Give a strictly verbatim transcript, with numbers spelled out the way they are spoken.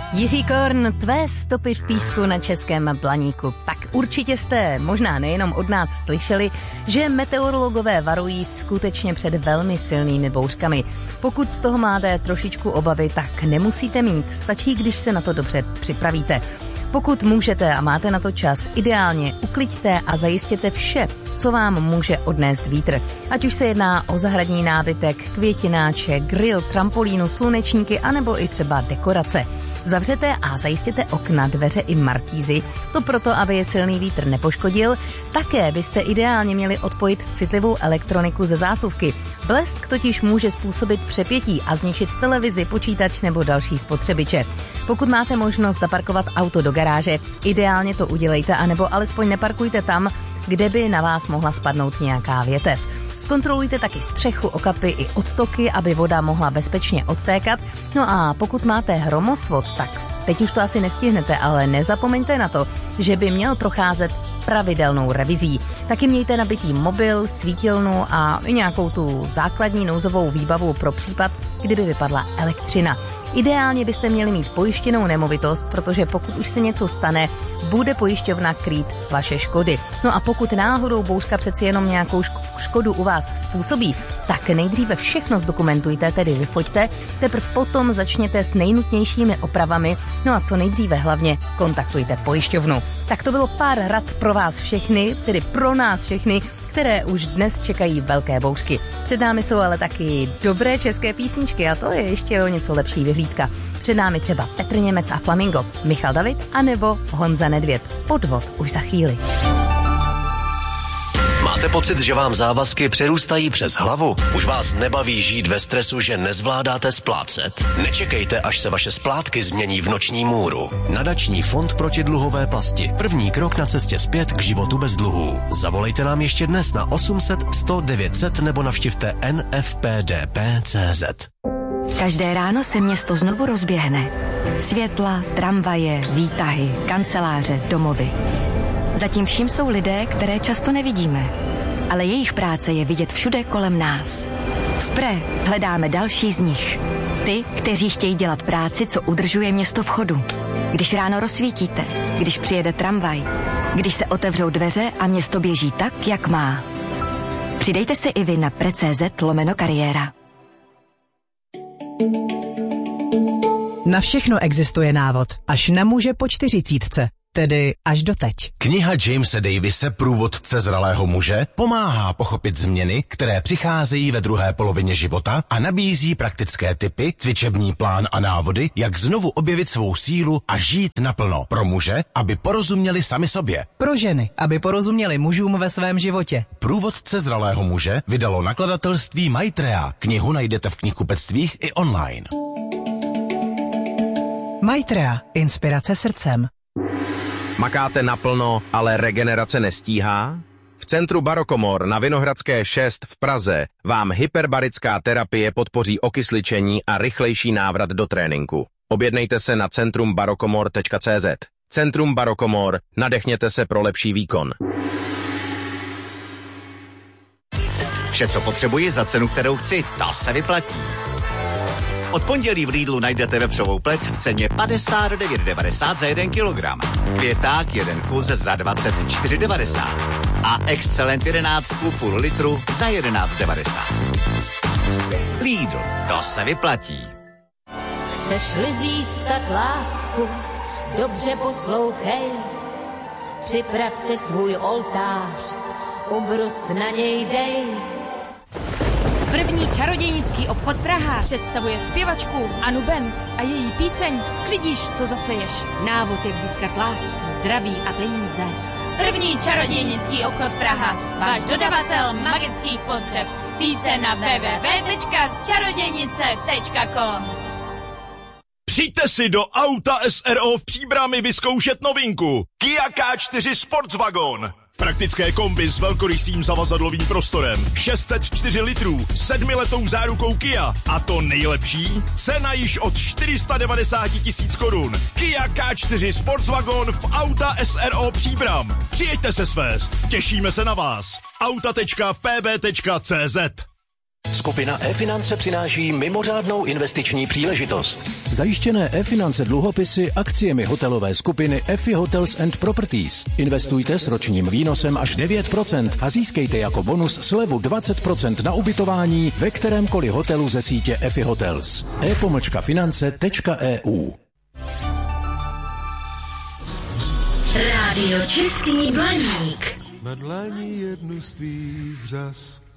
Jiří Korn, tvé stopy v písku na českém Blaníku. Tak určitě jste možná nejenom od nás slyšeli, že meteorologové varují skutečně před velmi silnými bouřkami. Pokud z toho máte trošičku obavy, tak nemusíte mít, stačí, když se na to dobře připravíte. Pokud můžete a máte na to čas, ideálně ukliďte a zajistěte vše, co vám může odnést vítr. Ať už se jedná o zahradní nábytek, květináče, grill, trampolínu, slunečníky anebo i třeba dekorace. Zavřete a zajistěte okna, dveře i markízy, to proto, aby je silný vítr nepoškodil. Také byste ideálně měli odpojit citlivou elektroniku ze zásuvky. Blesk totiž může způsobit přepětí a zničit televizi, počítač nebo další spotřebiče. Pokud máte možnost zaparkovat auto do garáže, ideálně to udělejte, anebo alespoň neparkujte tam, kde by na vás mohla spadnout nějaká větev. Zkontrolujte taky střechu, okapy i odtoky, aby voda mohla bezpečně odtékat. No a pokud máte hromosvod, tak teď už to asi nestihnete, ale nezapomeňte na to, že by měl procházet pravidelnou revizí. Taky mějte nabitý mobil, svítilnu a nějakou tu základní nouzovou výbavu pro případ, kdyby vypadla elektřina. Ideálně byste měli mít pojištěnou nemovitost, protože pokud už se něco stane, bude pojišťovna krýt vaše škody. No a pokud náhodou bouřka přeci jenom nějakou škodu u vás způsobí, tak nejdříve všechno zdokumentujte, tedy vyfoťte, teprve potom začněte s nejnutnějšími opravami, no a co nejdříve hlavně kontaktujte pojišťovnu. Tak to bylo pár rad pro vás všechny, tedy pro nás všechny, které už dnes čekají velké bouřky. Před námi jsou ale taky dobré české písničky a to je ještě o něco lepší vyhlídka. Před námi třeba Petr Němec a Flamingo, Michal David a nebo Honza Nedvěd. Podvod už za chvíli. Máte pocit, že vám závazky přerůstají přes hlavu? Už vás nebaví žít ve stresu, že nezvládáte splácet? Nečekejte, až se vaše splátky změní v noční můru. Nadační fond proti dluhové pasti. První krok na cestě zpět k životu bez dluhů. Zavolejte nám ještě dnes na osm set sto devět set nebo navštivte n f p d p tečka c z. Každé ráno se město znovu rozběhne. Světla, tramvaje, výtahy, kanceláře, domovy. Zatím vším jsou lidé, které často nevidíme, ale jejich práce je vidět všude kolem nás. V Pre hledáme další z nich. Ty, kteří chtějí dělat práci, co udržuje město v chodu. Když ráno rozsvítíte, když přijede tramvaj, když se otevřou dveře a město běží tak, jak má. Přidejte se i vy na pre.cz lomeno kariéra. Na všechno existuje návod, až na muže po čtyřicítce. Tedy až doteď. Kniha Jamese Davise Průvodce zralého muže pomáhá pochopit změny, které přicházejí ve druhé polovině života a nabízí praktické tipy, cvičební plán a návody, jak znovu objevit svou sílu a žít naplno. Pro muže, aby porozuměli sami sobě. Pro ženy, aby porozuměli mužům ve svém životě. Průvodce zralého muže vydalo nakladatelství Maitreya. Knihu najdete v knihkupectvích i online. Maitreya. Inspirace srdcem. Makáte naplno, ale regenerace nestíhá? V centru Barokomor na Vinohradské šest v Praze vám hyperbarická terapie podpoří okysličení a rychlejší návrat do tréninku. Objednejte se na centrum barokomor tečka c z. Centrum Barokomor, nadechněte se pro lepší výkon. Vše, co potřebuji za cenu, kterou chci, ta se vyplatí. Od pondělí v Lidlu najdete vepřovou plec v ceně padesát devět devadesát za jeden kilogram. Květák jeden kus za dvacet čtyři devadesát. A Excelent jedenáct půl litru za jedenáct devadesát. Lidl, to se vyplatí. Chceš-li získat lásku, dobře poslouchej. Připrav si svůj oltář, ubrus na něj dej. První čarodějnický obchod Praha představuje zpěvačku Anu Benz a její píseň Sklidíš, co zaseješ. Návod, jak získat lásku, zdraví a peníze. První čarodějnický obchod Praha. Váš dodavatel magických potřeb. Více na w w w tečka čarodějnice tečka com. Přijďte si do Auta S R O v Příbrami vyzkoušet novinku. Kia K čtyři Sportswagon. Praktické kombi s velkorysým zavazadlovým prostorem, šest set čtyři litrů, sedmiletou zárukou Kia. A to nejlepší? Cena již od čtyři sta devadesát tisíc korun. Kia K čtyři Sportswagon v Auta S R O Příbram. Přijeďte se svést. Těšíme se na vás. auta tečka p b tečka c z. Skupina e-finance přináší mimořádnou investiční příležitost. Zajištěné e-finance dluhopisy akciemi hotelové skupiny E F I Hotels and Properties. Investujte s ročním výnosem až devět procent a získejte jako bonus slevu dvacet procent na ubytování ve kterémkoliv hotelu ze sítě E F I Hotels. e pomlčka finance tečka e u Rádio Český Blaník. Na dlani jednu z tvých řas